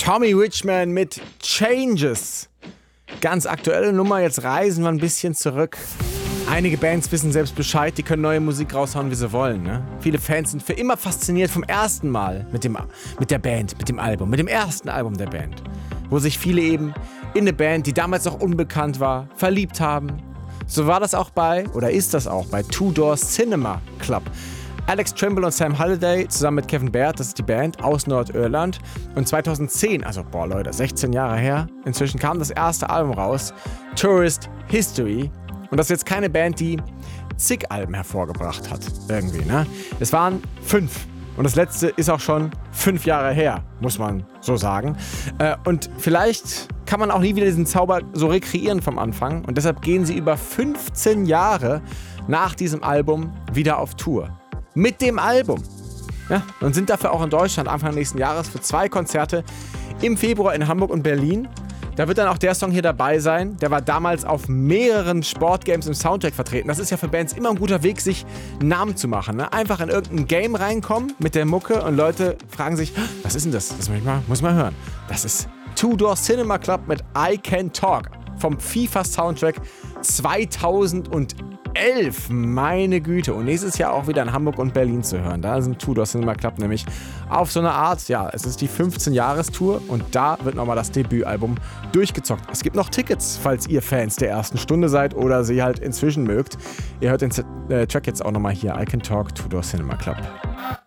Tommy Richman mit Changes. Ganz aktuelle Nummer, jetzt reisen wir ein bisschen zurück. Einige Bands wissen selbst Bescheid, die können neue Musik raushauen, wie sie wollen. Ne? Viele Fans sind für immer fasziniert vom ersten Mal mit der Band, mit dem Album, mit dem ersten Album der Band. Wo sich viele eben in eine Band, die damals noch unbekannt war, verliebt haben. So war das auch ist das auch bei Two Door Cinema Club. Alex Trimble und Sam Halliday zusammen mit Kevin Baird, das ist die Band aus Nordirland. Und 2010, 16 Jahre her, inzwischen kam das erste Album raus, Tourist History. Und das ist jetzt keine Band, die zig Alben hervorgebracht hat, irgendwie, ne? Es waren 5. Und das letzte ist auch schon 5 Jahre her, muss man so sagen. Und vielleicht kann man auch nie wieder diesen Zauber so rekreieren vom Anfang. Und deshalb gehen sie über 15 Jahre nach diesem Album wieder auf Tour. Mit dem Album. Ja, und sind dafür auch in Deutschland Anfang nächsten Jahres für 2 Konzerte im Februar in Hamburg und Berlin. Da wird dann auch der Song hier dabei sein. Der war damals auf mehreren Sportgames im Soundtrack vertreten. Das ist ja für Bands immer ein guter Weg, sich einen Namen zu machen. Ne? Einfach in irgendein Game reinkommen mit der Mucke und Leute fragen sich, was ist denn das? Das muss ich mal hören. Das ist Two Door Cinema Club mit I Can Talk vom FIFA-Soundtrack 2011. Meine Güte. Und nächstes Jahr auch wieder in Hamburg und Berlin zu hören. Da sind Two Door Cinema Club nämlich auf so eine Art, ja, es ist die 15-Jahres-Tour und da wird nochmal das Debütalbum durchgezockt. Es gibt noch Tickets, falls ihr Fans der ersten Stunde seid oder sie halt inzwischen mögt. Ihr hört den Track jetzt auch nochmal hier. I Can Talk, Two Door Cinema Club.